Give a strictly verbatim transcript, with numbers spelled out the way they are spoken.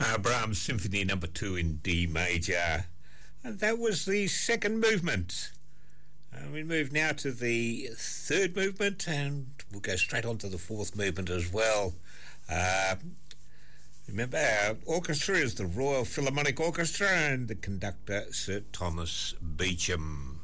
uh, Brahms Symphony Number Two in D major, and that was the second movement. Uh, we move now to the third movement, and we'll go straight on to the fourth movement as well. Uh, remember, our orchestra is the Royal Philharmonic Orchestra, and the conductor Sir Thomas Beecham.